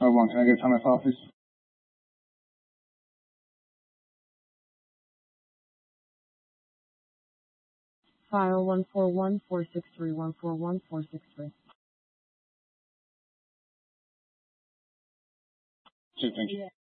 Hold on, can I get time file, please? File 141-463, 141-463. Thank you.